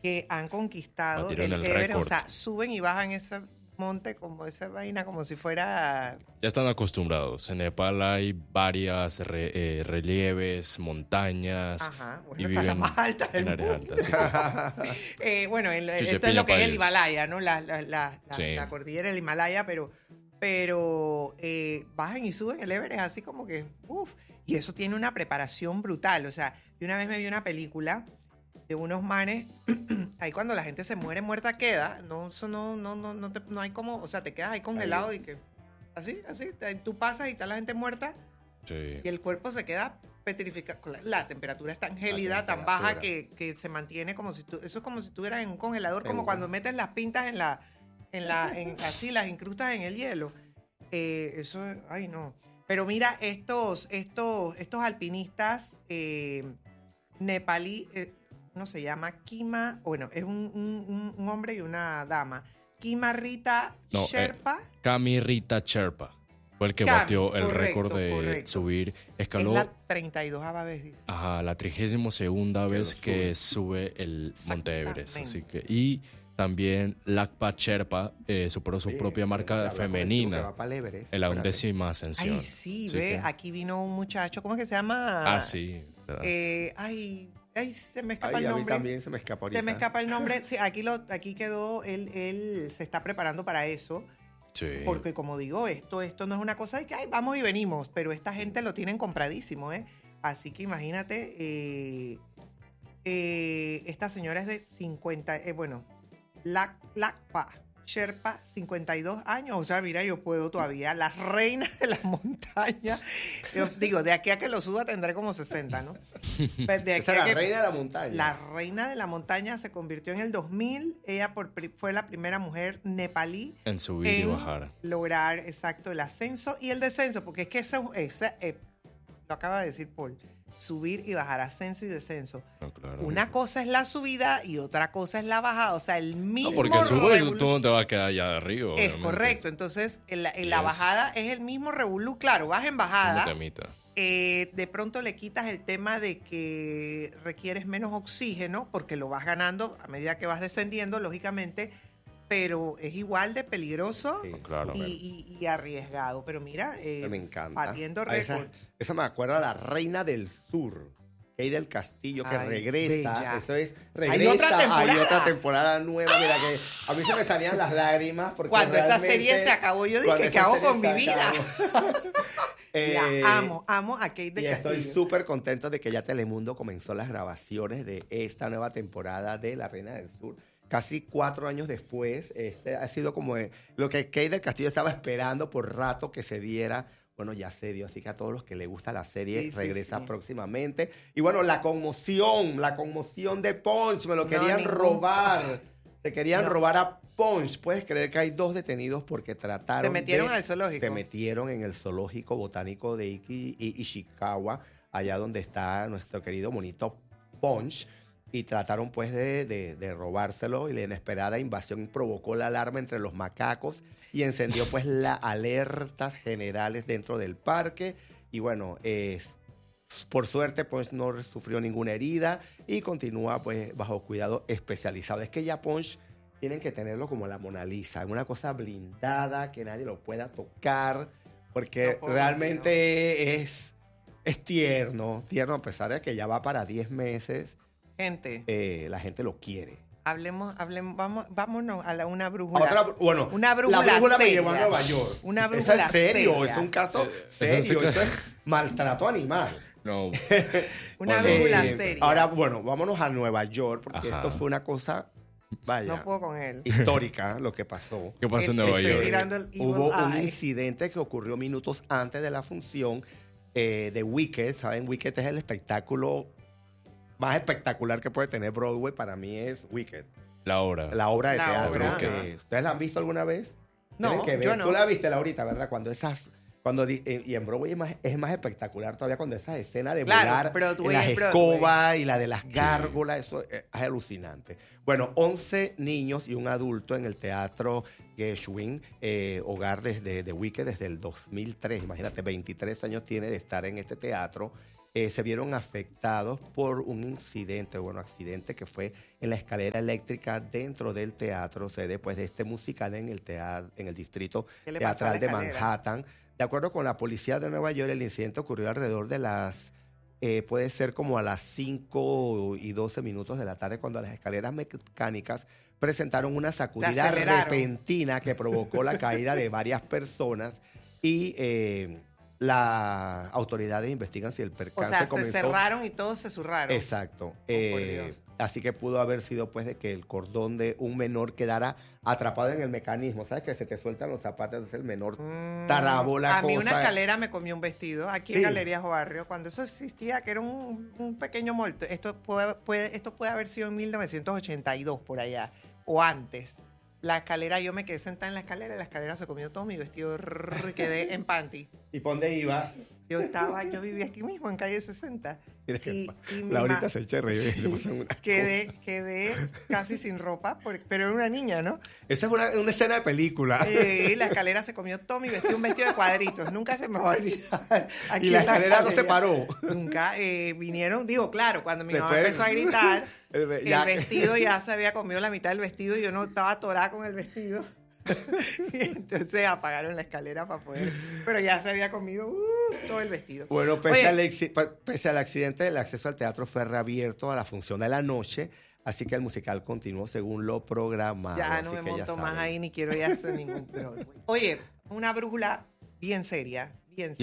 que han conquistado Batieron el Everest. récord. O sea, suben y bajan ese monte como esa vaina, como si fuera... Ya están acostumbrados. En Nepal hay varias relieves, montañas. Ajá, y bueno, está la viven más alta del en áreas mundo. altas. Así que, Bueno, esto es Chuchepiña lo que es el país. Himalaya, ¿no? Sí. La cordillera del Himalaya, pero bajan y suben el Everest así como que, uff, y eso tiene una preparación brutal. O sea, yo una vez me vi una película de unos manes, ahí cuando la gente se muere, muerta queda, no, eso no hay como, o sea, te quedas ahí congelado y que, así, tú pasas y está la gente muerta sí. y el cuerpo se queda petrificado. La temperatura es tan gélida, tan baja que se mantiene como si eso es como si estuvieras en un congelador, como cuando metes las pintas así las incrustas en el hielo. Eso, ay no. Pero mira, estos alpinistas nepalí, uno se llama Kima, bueno, es un hombre y una dama. Kima Rita Sherpa. Kami Rita Sherpa fue el que Kami, batió el correcto, récord de correcto. subir. Es Escaló la 32ª vez, dice. la 32ª vez que sube el Monte Everest. Así que, y también Lakpa Sherpa superó su propia marca femenina en la 11ª ascensión. Ay, sí, Así ve, que- aquí vino un muchacho, ¿cómo es que se llama? sí. ¿verdad? Ay, se me escapa el A mí nombre. también se me escapa ahorita. Se me escapa el nombre. Sí, aquí quedó, él se está preparando para eso. Sí. Porque como digo, esto no es una cosa de que ay, vamos y venimos, pero esta gente lo tienen compradísimo, ¿eh? Así que imagínate, esta señora es de 50, Lakpa Sherpa, 52 años, o sea, mira, yo puedo todavía, la reina de la montaña, yo digo, de aquí a que lo suba tendré como 60, ¿no? Pues de aquí Esa es a la que- reina de la montaña. La reina de la montaña se convirtió en el 2000, ella fue la primera mujer nepalí En subir y bajar. lograr, exacto, el ascenso y el descenso, porque es que lo acaba de decir Paul, subir y bajar, ascenso y descenso. No, claro. Una cosa es la subida y otra cosa es la bajada, o sea, el mismo No, porque subes revolú- tú no te vas a quedar allá arriba. Es obviamente. correcto, entonces en la Yes. bajada es el mismo revolú, claro, vas en Un bajada, temita. de pronto le quitas el tema de que requieres menos oxígeno porque lo vas ganando a medida que vas descendiendo, lógicamente, pero es igual de peligroso Sí, claro. y arriesgado. Pero mira, me encanta. batiendo Esa récords. me acuerda a la reina del sur. Kay del Castillo, que Ay, regresa. bella. Eso es, Hay otra temporada. Hay otra temporada nueva. Mira que a mí se me salían las lágrimas. Porque Cuando esa realmente- serie se acabó, yo cuando dije, ¿qué esa hago serie con mi se vida? acabó. La amo a Kate Y del estoy Castillo. súper contento de que ya Telemundo comenzó las grabaciones de esta nueva temporada de La Reina del Sur. Casi 4 años después, ha sido como lo que Kate del Castillo estaba esperando por rato que se diera. Bueno, ya se dio, así que a todos los que les gusta la serie Sí, sí, regresa sí. próximamente. Y bueno, la conmoción de Punch, me lo No, querían ningún- robar. Se querían No. robar a Punch. Puedes creer que hay 2 detenidos porque trataron Se metieron de- al zoológico. Se metieron en el zoológico botánico de Ishikawa, allá donde está nuestro querido monito Punch, y trataron pues de robárselo, y la inesperada invasión provocó la alarma entre los macacos y encendió pues las alertas generales dentro del parque. Y bueno, por suerte pues no sufrió ninguna herida y continúa pues bajo cuidado especializado. Es que ya Punch tienen que tenerlo como la Mona Lisa, una cosa blindada que nadie lo pueda tocar, porque No, pobre realmente es tierno a pesar de que ya va para 10 meses. Gente, La gente lo quiere. hablemos, vámonos a una brújula. Una brújula la brújula me seria. llevó a Nueva York. Una Eso brújula es serio, seria. es un caso Eso serio, sí. eso es maltrato animal. No. Una Bueno, brújula sí. seria. Ahora, bueno, vámonos a Nueva York, porque Ajá. esto fue una cosa, vaya, no puedo con él. histórica lo que pasó. ¿Qué pasó en Nueva Estoy York? mirando el evil Hubo un eye. incidente que ocurrió minutos antes de la función de Wicked. ¿Saben? Wicked es el espectáculo más espectacular que puede tener Broadway. Para mí es Wicked, La hora. la obra de La teatro. obra, que- ajá. ¿Ustedes la han visto alguna vez? No, Tienen que ver. yo no. Tú la viste, Laurita, ¿verdad? Y en Broadway es más espectacular todavía cuando esas escenas de Claro, volar Broadway en las es Broadway. escobas y la de las gárgolas, eso es alucinante. Bueno, 11 niños y un adulto en el teatro Gershwin, hogar de Wicked desde el 2003. Imagínate, 23 años tiene de estar en este teatro. se vieron afectados por un accidente que fue en la escalera eléctrica dentro del teatro, sede pues, de este musical en el distrito teatral de Manhattan. De acuerdo con la policía de Nueva York, el incidente ocurrió alrededor de puede ser como a las 5:12 de la tarde, cuando las escaleras mecánicas presentaron una sacudida repentina que provocó la caída de varias personas y las autoridades investigan si el percance comenzó. Se cerraron y todos se zurraron. Exacto. Así que pudo haber sido pues de que el cordón de un menor quedara atrapado en el mecanismo. ¿Sabes? Que se te sueltan los zapatos, entonces el menor tarabó la cosa. A mí una escalera me comió un vestido aquí en Galerías Barrio, cuando eso existía, que era un pequeño molto. Esto puede haber sido en 1982 por allá, o antes. La escalera, yo me quedé sentada en la escalera se comió todo mi vestido y quedé en panty. ¿Y por dónde ibas? Yo vivía aquí mismo, en calle 60. Laurita se echa a reír. Quedé casi sin ropa, pero era una niña, ¿no? Esa es una escena de película. La escalera se comió todo mi vestido, un vestido de cuadritos. Nunca se me va a olvidar. ¿Y la escalera no se paró? Nunca. Vinieron, cuando mi mamá empezó a gritar, el vestido ya se había comido la mitad del vestido y yo no estaba atorada con el vestido. Y entonces apagaron la escalera para poder, pero ya se había comido todo el vestido. Bueno, pese al accidente, el acceso al teatro fue reabierto a la función de la noche, así que el musical continuó según lo programado. Ya no me monto más ahí, ni quiero ya hacer ningún problema. Oye, una brújula bien seria.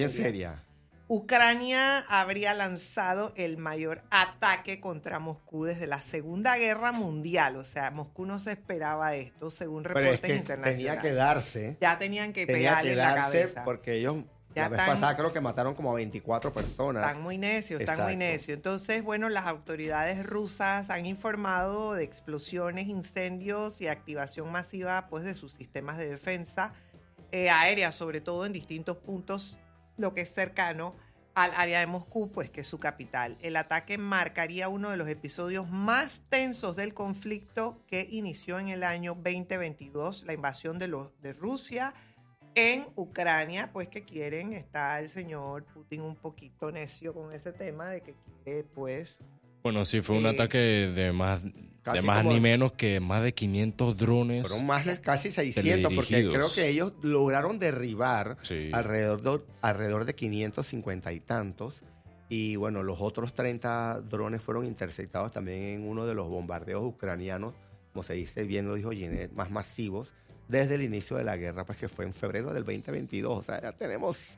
Ucrania habría lanzado el mayor ataque contra Moscú desde la Segunda Guerra Mundial. O sea, Moscú no se esperaba esto, según reportes internacionales. Tenía que darse. Ya tenían que pegarle en la cabeza. Porque ellos, la vez pasada creo que mataron como a 24 personas. Están muy necios. Entonces, bueno, las autoridades rusas han informado de explosiones, incendios y activación masiva pues, de sus sistemas de defensa aérea, sobre todo en distintos puntos, lo que es cercano al área de Moscú, pues que es su capital. El ataque marcaría uno de los episodios más tensos del conflicto que inició en el año 2022, la invasión de Rusia en Ucrania, pues que está el señor Putin un poquito necio con ese tema de que quiere, pues... Bueno, sí, fue un ataque de más ni menos que más de 500 drones. Fueron más de casi 600, porque creo que ellos lograron derribar alrededor de 550 y tantos. Y bueno, los otros 30 drones fueron interceptados también en uno de los bombardeos ucranianos, como se dice bien, lo dijo Ginette, más masivos desde el inicio de la guerra, pues que fue en febrero del 2022. O sea, ya tenemos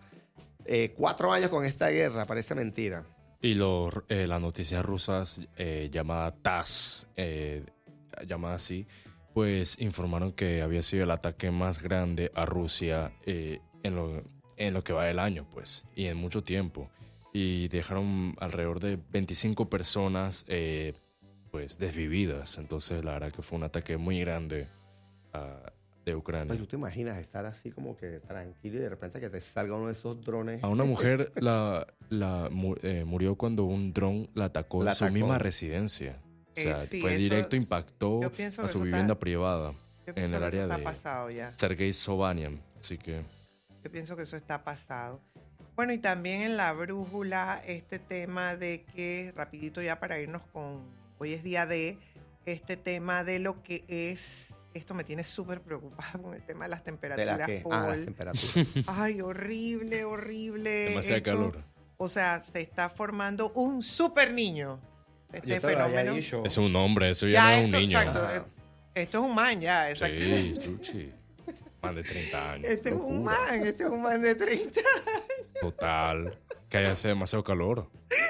4 años con esta guerra, parece mentira. Y las noticias rusas, llamada TASS, llamada así, pues informaron que había sido el ataque más grande a Rusia en lo que va del año, pues, y en mucho tiempo. Y dejaron alrededor de 25 personas, pues, desvividas. Entonces, la verdad que fue un ataque muy grande de Ucrania. Pues, ¿tú te imaginas estar así como que tranquilo y de repente que te salga uno de esos drones? A una mujer murió cuando un dron la atacó en su misma residencia. O sea, fue directo, impactó a su vivienda privada en el área de Sergei Sobanian. Así que... Yo pienso que eso está pasado. Bueno, y también en la brújula este tema de que, rapidito ya para irnos con... Hoy es día de este tema de lo que es... Esto me tiene súper preocupada con el tema de las temperaturas. ¿De la qué? Las temperaturas. Ay, horrible. Demasiado calor. O sea, se está formando un súper niño. Este fenómeno. Es un hombre, eso ya no es un niño. Exacto. Esto es un man ya, exacto. Sí, chuchi. Man de 30 años. Este es un man de 30 años. Total. Que hace demasiado calor.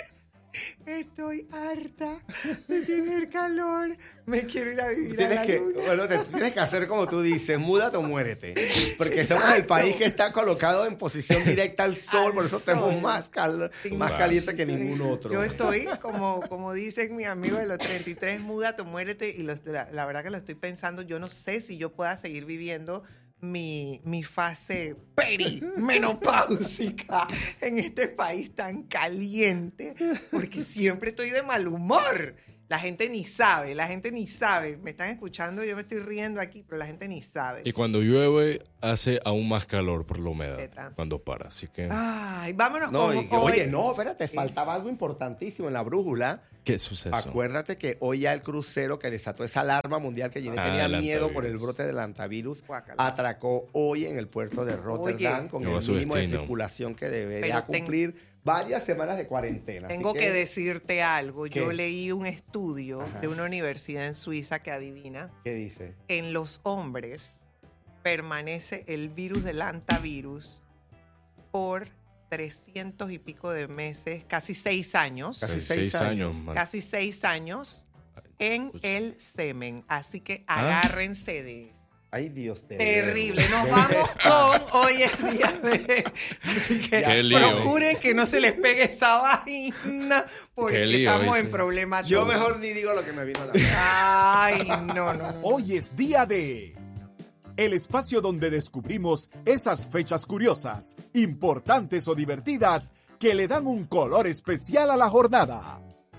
Estoy harta de tener calor. Me quiero ir a vivir a la luna. Bueno, tienes que hacer como tú dices, múdate o muérete. Porque somos el país que está colocado en posición directa al sol, por eso tenemos más caliente que ningún otro. Yo estoy, como dicen mis amigos de los 33, múdate o muérete. Y la verdad que lo estoy pensando, yo no sé si yo pueda seguir viviendo mi fase perimenopáusica en este país tan caliente, porque siempre estoy de mal humor. La gente ni sabe. Me están escuchando, yo me estoy riendo aquí, pero la gente ni sabe. Y cuando llueve, hace aún más calor por la humedad cuando para, así que... Ay, vámonos Oye, no, espérate, faltaba algo importantísimo en la brújula. ¿Qué sucedió? Acuérdate que hoy ya el crucero que desató esa alarma mundial que Ginette tenía miedo por el brote del antivirus, atracó hoy en el puerto de Rotterdam con el mínimo de circulación que debería cumplir varias semanas de cuarentena. Tengo que decirte algo. ¿Qué? Yo leí un estudio de una universidad en Suiza que adivina. ¿Qué dice? En los hombres permanece el virus del hantavirus por 300 y pico de meses, casi 6 años. Casi 6 años. Casi 6 años en el semen. Así que agárrense de eso. Ay, Dios te terrible. Nos vamos con hoy es día de... Así que procuren que no se les pegue esa vaina porque estamos en problemas. Yo mejor ni digo lo que me vino a la mente. Ay, no. Hoy es día de... El espacio donde descubrimos esas fechas curiosas, importantes o divertidas que le dan un color especial a la jornada.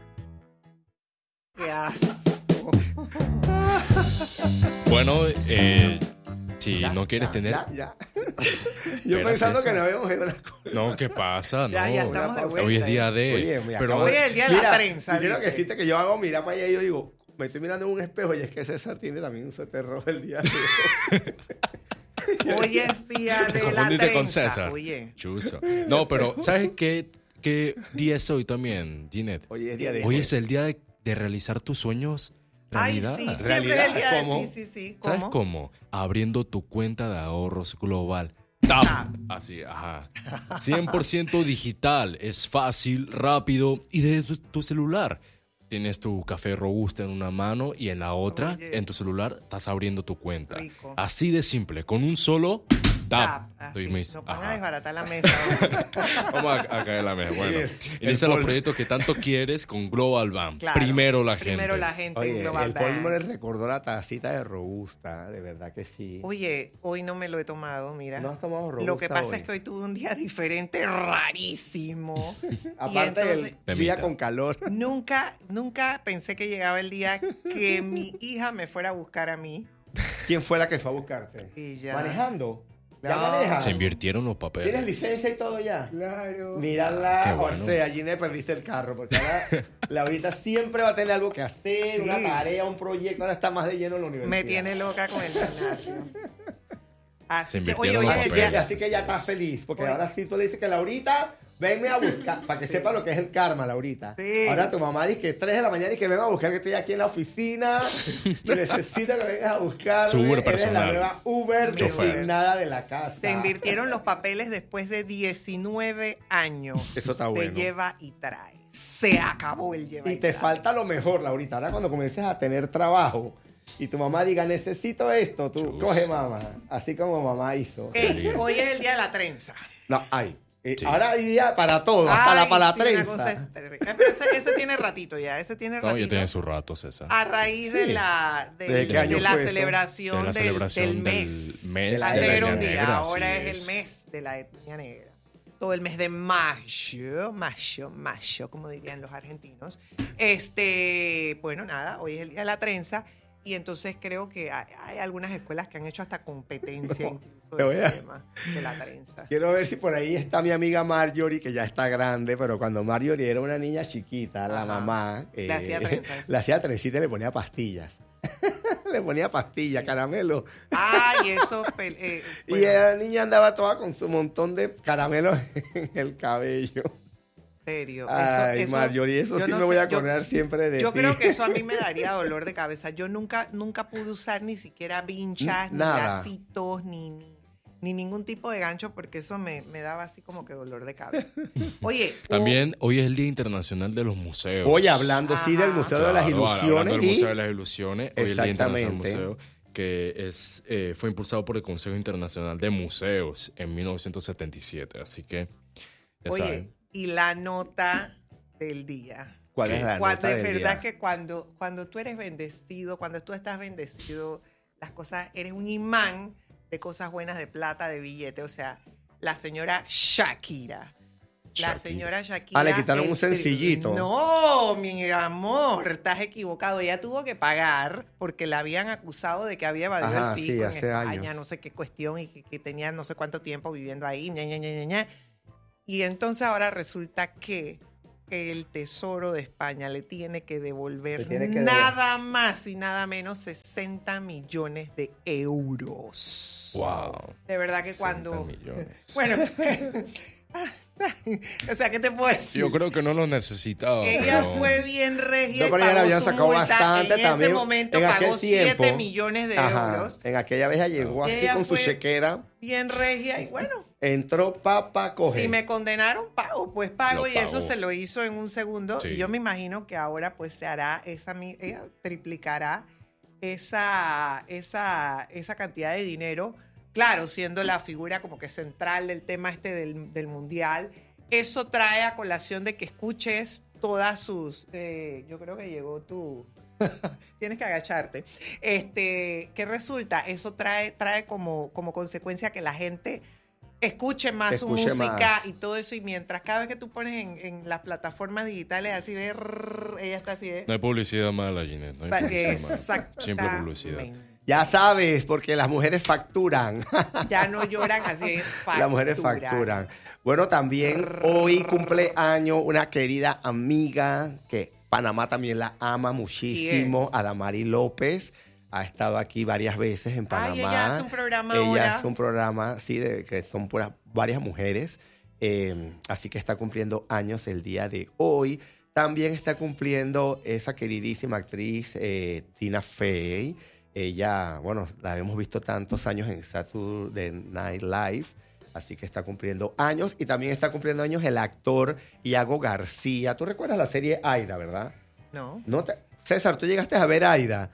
¡Qué asco! Bueno, si no quieres tener... Ya. Yo pensando que no habíamos ido a la cosa. No, ¿qué pasa? No. Ya estamos de vuelta. Hoy es día de... Hoy es el día de la trenza. Quiero que decirte que yo hago mirar para allá y yo digo... Me estoy mirando en un espejo y es que César tiene también un suéter rojo el día de hoy. Hoy es día de la trenza. Con César. Oye. Chuzo. No, pero ¿sabes qué día es hoy también, Ginette? Hoy es, día de hoy es el día de realizar tus sueños realidad. Ay, sí, siempre es el día ¿Cómo? de... Sí. ¿Sabes cómo? Abriendo tu cuenta de ahorros global. ¡Tap! Así, ajá. 100% digital. Es fácil, rápido y desde tu celular. Tienes tu café robusta en una mano y en la otra, en tu celular, estás abriendo tu cuenta. Rico. Así de simple, con un solo tap. No van a desbaratar la mesa. Vamos a caer la mesa. Bueno, inicia los proyectos que tanto quieres con Global Bank. Claro, primero la gente. Oye, Global Bank. El Paul me recordó la tacita de robusta, de verdad que sí. Oye, hoy no me lo he tomado, mira. ¿No has tomado robusta? Lo que pasa es que hoy tuve un día diferente, rarísimo. Aparte entonces, del día con calor. Nunca pensé que llegaba el día que mi hija me fuera a buscar a mí. ¿Quién fue la que fue a buscarte? Ella. ¿Manejando? ¿Ya No. manejas? Se invirtieron los papeles. ¿Tienes licencia y todo ya? Claro. Mírala, bueno. O sea, Ginette perdiste el carro, porque ahora Laurita siempre va a tener algo que hacer, una tarea, un proyecto, ahora está más de lleno en la universidad. Me tiene loca con el gimnasio. Se Así que, invirtieron los papeles. Así que ya estás feliz, porque ahora sí tú le dices que Laurita, venme a buscar, para que sepa lo que es el karma, Laurita. Sí. Ahora tu mamá dice que 3 de la mañana y que venga a buscar, que estoy aquí en la oficina, y necesito que vengas a buscar. Su Uber Eres personal. la nueva Uber designada de la casa. Se invirtieron los papeles después de 19 años. Eso está bueno. De lleva y trae. Se acabó el lleva y te trae. falta lo mejor, Laurita. Ahora cuando comiences a tener trabajo y tu mamá diga, necesito esto, tú coge mamá. Así como mamá hizo. Hoy es el día de la trenza. No, ay. Sí. Ahora hay día para todo, hasta para la trenza. Ese tiene ratito ya, ese tiene ratito. No, ya tiene su rato, César. A raíz de la celebración del mes. Antes era un día, ahora es el mes de la etnia negra. Todo el mes de mayo, como dirían los argentinos. Bueno, nada, hoy es el día de la trenza. Y entonces creo que hay algunas escuelas que han hecho hasta competencia incluso del tema de la trenza. Quiero ver si por ahí está mi amiga Marjorie, que ya está grande, pero cuando Marjorie era una niña chiquita, la mamá le hacía trenzas. Le hacía trencita y le ponía pastillas. Le ponía pastillas, caramelo. Ay, eso. Y la niña andaba toda con su montón de caramelos en el cabello. Serio. Ay, Marjorie, eso sí me voy a acordar siempre de ti. Yo creo que eso a mí me daría dolor de cabeza. Yo nunca pude usar ni siquiera vinchas, ni lacitos, ni ningún tipo de gancho, porque eso me daba así como que dolor de cabeza. Oye. También hoy es el Día Internacional de los Museos. Hoy hablando, sí, del Museo de las Ilusiones. Hablando del Museo de las Ilusiones. Hoy es el Día Internacional del Museo, que fue impulsado por el Consejo Internacional de Museos en 1977. Así que, ya saben. Y la nota del día. ¿Cuál es la nota del día? De verdad que cuando tú eres bendecido, cuando tú estás bendecido, las cosas, eres un imán de cosas buenas, de plata, de billete. O sea, la señora Shakira La señora Shakira. le quitaron un sencillito. No, mi amor, estás equivocado. Ella tuvo que pagar porque la habían acusado de que había evadido el fisco en España, años. No sé qué cuestión, y que tenía no sé cuánto tiempo viviendo ahí. Y entonces ahora resulta que el Tesoro de España le tiene que devolver nada más y nada menos 60 millones de euros. Wow. De verdad que cuando... millones. Bueno, o sea, ¿qué te puedo decir? Yo creo que no lo necesitaba. Ella fue bien regia y pero ella pagó habían su sacado multa. bastante en también. ese momento En pagó aquel tiempo, 7 millones de euros. En aquella vez ella llegó así Ella con su fue chequera. Bien regia y bueno... Entró papá coge. Si me condenaron, pago, pues pago. Lo Y eso pagó. se lo hizo en un segundo. Sí. Y yo me imagino que ahora pues se hará ella triplicará esa cantidad de dinero. Claro, siendo la figura como que central del tema del mundial. Eso trae a colación de que escuches todas sus... yo creo que llegó tu... Tienes que agacharte. ¿Qué resulta? Eso trae como consecuencia que la gente escuche más su música y todo eso. Y mientras cada vez que tú pones en las plataformas digitales así, ella está así. No hay publicidad mala, Ginette. No hay publicidad mala. Siempre publicidad. Ya sabes, porque las mujeres facturan. Ya no lloran así, facturan. Las mujeres facturan. Bueno, también hoy cumple año una querida amiga que Panamá también la ama muchísimo, Adamari López. Ha estado aquí varias veces en Panamá. Ella hace un programa ahora. Ella hace un programa, sí, que son varias mujeres. Así que está cumpliendo años el día de hoy. También está cumpliendo esa queridísima actriz Tina Fey. Ella, bueno, la hemos visto tantos años en Saturday Night Live. Así que está cumpliendo años. Y también está cumpliendo años el actor Iago García. ¿Tú recuerdas la serie Aida, verdad? No. César, ¿tú llegaste a ver Aida?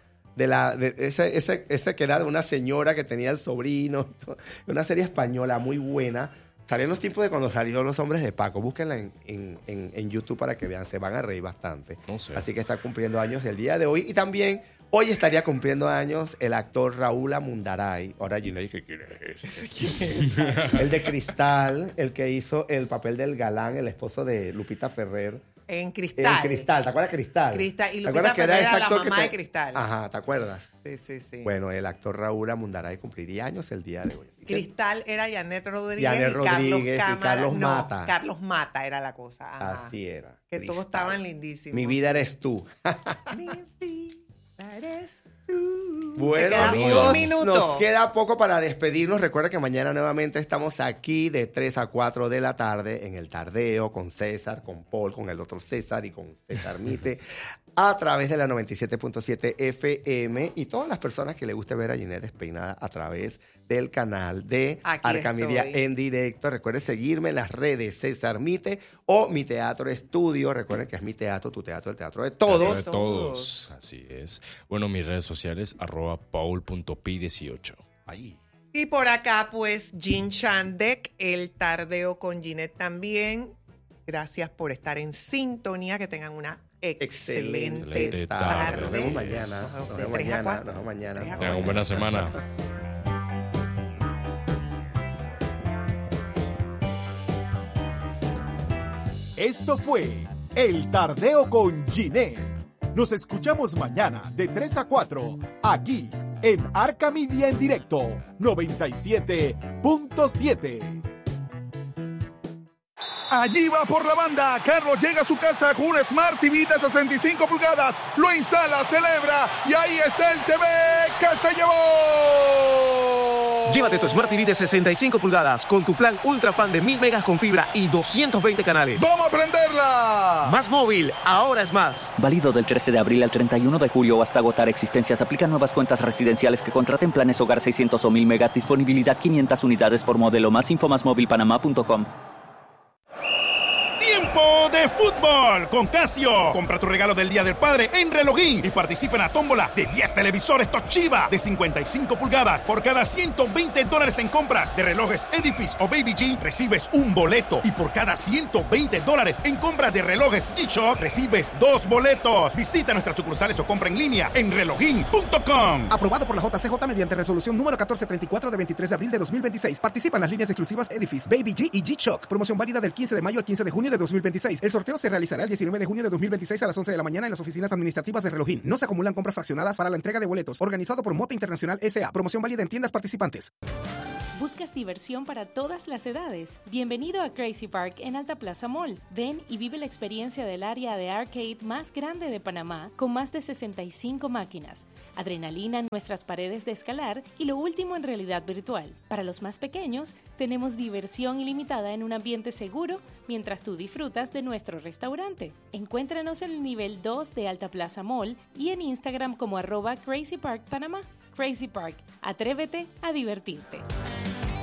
Ese que era de una señora que tenía el sobrino. Una serie española muy buena. Salió en los tiempos de cuando salió Los Hombres de Paco. Búsquenla en YouTube para que vean. Se van a reír bastante. No sé. Así que está cumpliendo años el día de hoy. Y también hoy estaría cumpliendo años el actor Raúl Amundaray. Ahora Gina dice, ¿quién es ese? El de Cristal, el que hizo el papel del galán, el esposo de Lupita Ferrer. En Cristal. ¿Te acuerdas de Cristal? Cristal. Y Lupita Ferrer era la mamá de Cristal. Ajá, ¿te acuerdas? Sí. Bueno, el actor Raúl Amundaray cumpliría años el día de hoy. Cristal era Janet Rodríguez, y Carlos Mata. Carlos Mata era la cosa. Ajá. Así era. Que Cristal. todos estaban lindísimos. Mi vida eres tú. Mi vida eres tú. Bueno, amigos, nos queda poco para despedirnos. Recuerda que mañana nuevamente estamos aquí de 3 a 4 de la tarde en el Tardeo con César, con Paul, con el otro César y con César Mite a través de la 97.7 FM y todas las personas que le guste ver a Ginette Despeinada a través del canal de Arcamedia en directo. Recuerden seguirme en las redes César Mite o Mi Teatro Estudio. Recuerden que es mi teatro, tu teatro, el teatro de todos. De todos, así es. Bueno, mis redes sociales, @paul.pi18. Ahí. Y por acá, pues, Jean Chandek, el Tardeo con Ginette también. Gracias por estar en sintonía. Que tengan una excelente tarde. Nos vemos mañana. Nos vemos mañana. Tengan una buena semana. Esto fue El Tardeo con Ginette. Nos escuchamos mañana de 3 a 4 aquí en Arcamedia en directo 97.7. Allí va por la banda. Carlos llega a su casa con un Smart TV de 65 pulgadas. Lo instala, celebra y ahí está el TV que se llevó. Llévate tu Smart TV de 65 pulgadas con tu plan Ultra Fan de 1000 megas con fibra y 220 canales. ¡Vamos a prenderla! Más móvil, ahora es más. Válido del 13 de abril al 31 de julio hasta agotar existencias. Aplican nuevas cuentas residenciales que contraten planes hogar 600 o 1000 megas. Disponibilidad 500 unidades por modelo. Más info másmóvilpanamá.com. ¡Tiempo de fútbol! fútbol con Casio. Compra tu regalo del Día del Padre en Relojín y participa en la tómbola de 10 televisores Toshiba de 55 pulgadas. Por cada $120 en compras de relojes Edifice o Baby G, recibes un boleto. Y por cada $120 en compras de relojes G-Shock, recibes 2 boletos. Visita nuestras sucursales o compra en línea en relojin.com. Aprobado por la JCJ mediante resolución número 1434 de 23 de abril de 2026. Participa en las líneas exclusivas Edifice, Baby G y G-Shock. Promoción válida del 15 de mayo al 15 de junio de 2026. El sorteo se realizará el 19 de junio de 2026 a las 11 de la mañana en las oficinas administrativas de Relojín. No se acumulan compras fraccionadas para la entrega de boletos. Organizado por Mota Internacional S.A. Promoción válida en tiendas participantes. ¿Buscas diversión para todas las edades? Bienvenido a Crazy Park en Alta Plaza Mall. Ven y vive la experiencia del área de arcade más grande de Panamá, con más de 65 máquinas, adrenalina en nuestras paredes de escalar y lo último en realidad virtual. Para los más pequeños, tenemos diversión ilimitada en un ambiente seguro mientras tú disfrutas de nuestro restaurante. Encuéntranos en el nivel 2 de Alta Plaza Mall y en Instagram como @Crazy Park Panamá. Crazy Park, atrévete a divertirte.